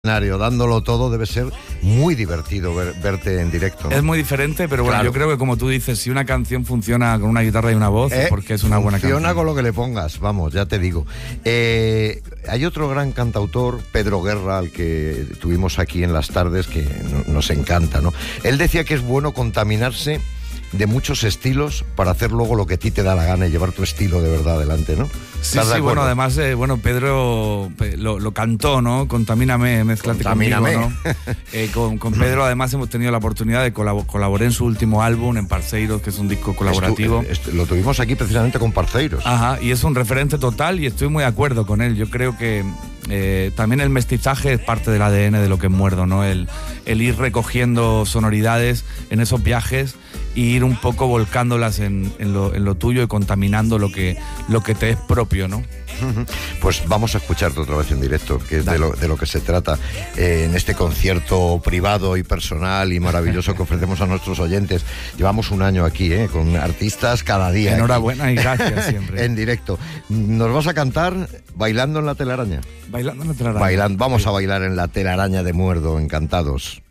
escenario, dándolo todo, debe ser muy divertido verte en directo, ¿no? Es muy diferente, pero bueno, Claro. yo creo que como tú dices, si una canción funciona con una guitarra y una voz, es porque es una buena canción. Funciona con lo que le pongas, vamos, ya te digo. Hay otro gran cantautor, Pedro Guerra, al que tuvimos aquí en las tardes, que nos encanta, ¿no? Él decía que es bueno contaminarse de muchos estilos para hacer luego lo que a ti te da la gana y llevar tu estilo de verdad adelante, ¿no? Sí, sí, bueno, además, Pedro lo cantó, ¿no? Contamíname, mézclate conmigo, ¿no? Con Pedro, además, hemos tenido la oportunidad de colaborar en su último álbum, en Parceiros, que es un disco colaborativo. Lo tuvimos aquí precisamente con Parceiros. Ajá, y es un referente total y estoy muy de acuerdo con él. Yo creo que también el mestizaje es parte del ADN de lo que es Muerdo, ¿no? El ir recogiendo sonoridades en esos viajes y ir un poco volcándolas en lo tuyo y contaminando lo que te es propio, ¿no? Pues vamos a escucharte otra vez en directo, que es de lo que se trata en este concierto privado y personal y maravilloso que ofrecemos a nuestros oyentes. Llevamos un año aquí, con artistas cada día. Enhorabuena aquí. Y gracias siempre. En directo. ¿Nos vas a cantar Bailando en la telaraña? Bailando en la telaraña. Vamos a bailar en la telaraña de Muerdo, encantados.